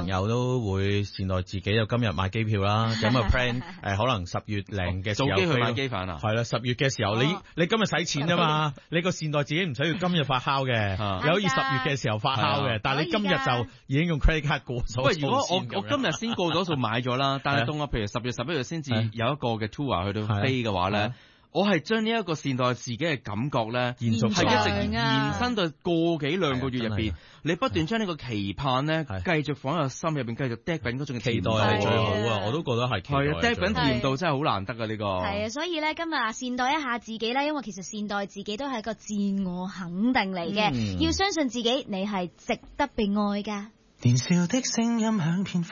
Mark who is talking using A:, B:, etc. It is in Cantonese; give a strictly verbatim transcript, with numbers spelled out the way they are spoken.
A: 友都會善待自己，就今日買機票啦，咁啊 plan 誒可能十月零嘅時候
B: 早機去買機飯啊，
A: 係啦，十月嘅時候你你今日使錢啫嘛，你個善待自己唔使要今日發酵嘅，有可以十月嘅時候發酵嘅，但係你今日就已經用 credit card 過咗。
B: 喂，如果我我今日先過咗數買咗啦，但係到我譬如十月十一月先至有一個嘅 tour 去到飛嘅話咧。我係將呢一個善待自己嘅感覺咧，
A: 延續
B: 係一直延伸到個幾兩個月入邊，你不斷將呢個期盼咧，繼續放喺心入邊，繼續 drag 緊嗰種
A: 期待係最好啊！我都覺得係期待係最好。
B: drag 緊甜度真係好難得啊！呢個
C: 係啊，所以咧今日啊，善待一下自己咧，因為其實善待自己都係一個自我肯定嚟嘅，嗯、要相信自己，你係值得被愛㗎。
D: 年少的聲音響遍